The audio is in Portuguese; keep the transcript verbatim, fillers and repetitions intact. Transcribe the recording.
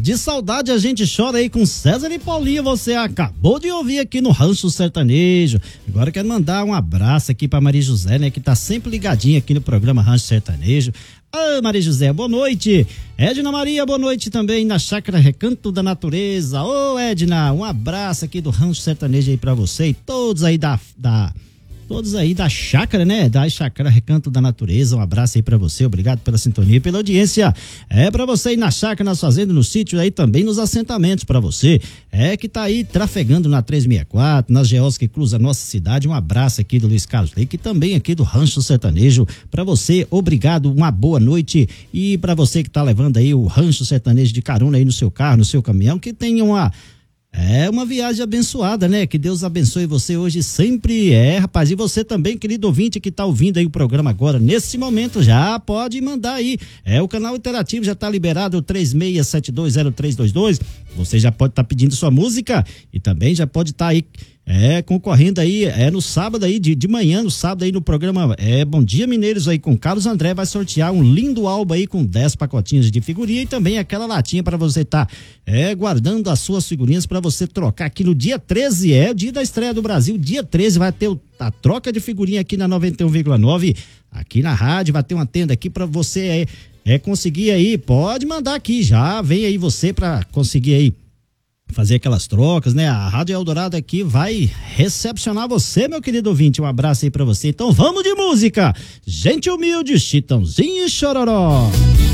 De saudade a gente chora aí com César e Paulinho, você acabou de ouvir aqui no Rancho Sertanejo. Agora eu quero mandar um abraço aqui pra Maria José, né, que tá sempre ligadinha aqui no programa Rancho Sertanejo. Ah, Maria José, boa noite. Edna Maria, boa noite também na Chácara Recanto da Natureza. Ô Edna, um abraço aqui do Rancho Sertanejo aí pra você e todos aí da... da Todos aí da chácara, né? Da chácara Recanto da Natureza. Um abraço aí pra você. Obrigado pela sintonia e pela audiência. É pra você aí na chácara, nas fazendas, no sítio aí também nos assentamentos pra você. É que tá aí trafegando na trezentos e sessenta e quatro, nas G Os que cruza a nossa cidade. Um abraço aqui do Luiz Carlos Leite, também aqui do Rancho Sertanejo. Pra você, obrigado, uma boa noite. E pra você que tá levando aí o Rancho Sertanejo de carona aí no seu carro, no seu caminhão, que tenha uma... É uma viagem abençoada, né? Que Deus abençoe você hoje sempre. É, rapaz, e você também, querido ouvinte que tá ouvindo aí o programa agora, nesse momento, já pode mandar aí. É, o canal interativo já tá liberado, três seis sete dois zero três dois dois. Você já pode estar tá pedindo sua música e também já pode estar tá aí É, concorrendo aí, é no sábado aí, de, de manhã, no sábado aí no programa é Bom Dia Mineiros aí com Carlos André, vai sortear um lindo álbum aí com dez pacotinhos de figurinha e também aquela latinha para você tá é, guardando as suas figurinhas para você trocar aqui no dia treze, é o dia da estreia do Brasil, dia treze vai ter o, a troca de figurinha aqui na noventa e um vírgula nove, aqui na rádio, vai ter uma tenda aqui para você é, é conseguir aí, pode mandar aqui já, vem aí você para conseguir aí fazer aquelas trocas, né? A Rádio Eldorado aqui vai recepcionar você, meu querido ouvinte. Um abraço aí pra você. Então vamos de música. Gente humilde, Chitãozinho e Chororó.